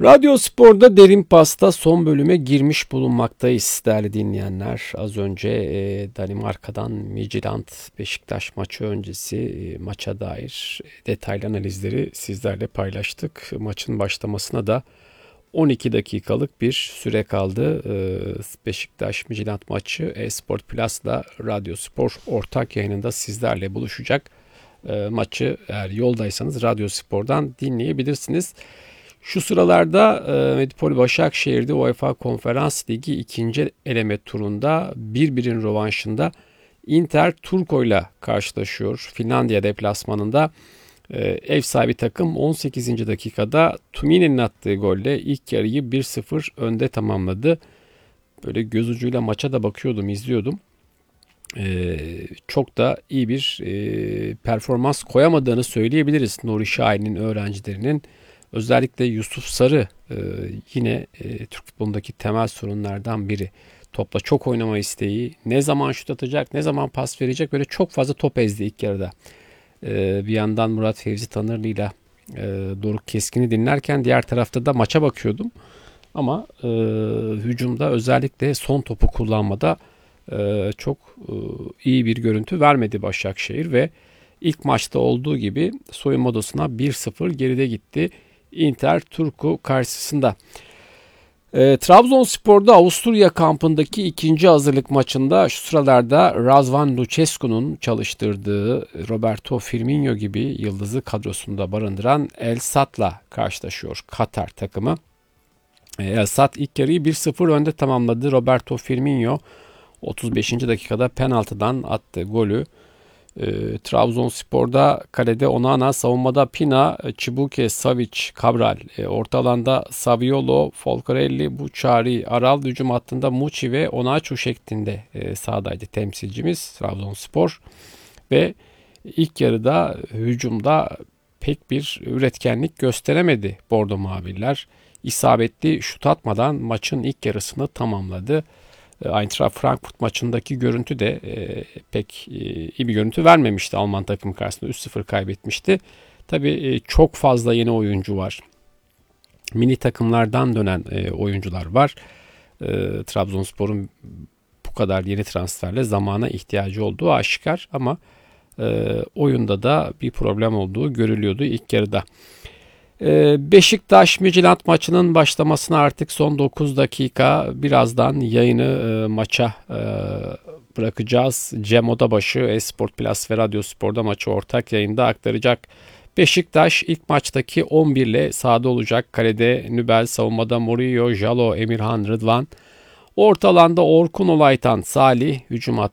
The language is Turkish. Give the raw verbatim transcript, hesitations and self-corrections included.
Radyo Spor'da Derin Pas'ta son bölüme girmiş bulunmaktayız değerli dinleyenler. Az önce e, Danimarka'dan Midtjylland Beşiktaş maçı öncesi e, maça dair detaylı analizleri sizlerle paylaştık. Maçın başlamasına da on iki dakikalık bir süre kaldı. E, Beşiktaş Midtjylland maçı Esport Plus'la Radyo Spor ortak yayınında sizlerle buluşacak. E, maçı eğer yoldaysanız Radyo Spor'dan dinleyebilirsiniz. Şu sıralarda e, Medipol Başakşehir'de UEFA Konferans Ligi ikinci eleme turunda bir birin rövanşında Inter Turku ile karşılaşıyor. Finlandiya deplasmanında e, ev sahibi takım on sekizinci dakikada Tumine'nin attığı golle ilk yarıyı bir sıfır önde tamamladı. Böyle göz ucuyla maça da bakıyordum, izliyordum. E, çok da iyi bir e, performans koyamadığını söyleyebiliriz Nuri Şahin'in öğrencilerinin. Özellikle Yusuf Sarı e, yine e, Türk futbolundaki temel sorunlardan biri. Topla çok oynama isteği, ne zaman şut atacak, ne zaman pas verecek, böyle çok fazla top ezdi ilk yarıda. E, bir yandan Murat Fevzi Tanırlı'yla e, Doruk Keskin'i dinlerken diğer tarafta da maça bakıyordum. Ama e, hücumda özellikle son topu kullanmada e, çok e, iyi bir görüntü vermedi Başakşehir ve ilk maçta olduğu gibi soyunma odasına bir sıfır geride gitti Inter Turku karşısında. E, Trabzonspor'da Avusturya kampındaki ikinci hazırlık maçında şu sıralarda Razvan Lucescu'nun çalıştırdığı Roberto Firmino gibi yıldızı kadrosunda barındıran El Sad'la karşılaşıyor Katar takımı. E, El Sad ilk yarıyı bir sıfır önde tamamladı. Roberto Firmino otuz beşinci dakikada penaltıdan attığı golü. E, Trabzonspor'da kalede Onana, savunmada Pina, Çibuke, Savic, Cabral, e, orta alanda Saviolo, Folcarelli, Bucari, Aral, hücum hattında Muçi ve Onaçu şeklinde e, sahadaydı temsilcimiz Trabzonspor. Ve ilk yarıda hücumda pek bir üretkenlik gösteremedi Bordo Maviller. İsabetli şut atmadan maçın ilk yarısını tamamladı. Eintracht Frankfurt maçındaki görüntü de e, pek e, iyi bir görüntü vermemişti. Alman takımı karşısında üç sıfır kaybetmişti. Tabii e, çok fazla yeni oyuncu var. Mini takımlardan dönen e, oyuncular var. E, Trabzonspor'un bu kadar yeni transferle zamana ihtiyacı olduğu aşikar ama e, oyunda da bir problem olduğu görülüyordu ilk yarıda. Beşiktaş Midtjylland maçının başlamasına artık son dokuz dakika, birazdan yayını maça bırakacağız. Cem Odabaşı Esport Plus ve Radyo Spor'da maçı ortak yayında aktaracak. Beşiktaş ilk maçtaki on bir ile sahada olacak. Kalede Nübel, savunmada Murillo, Jalo, Emirhan, Rıdvan. Orta alanda Orkun Olaytan, Salih, hücum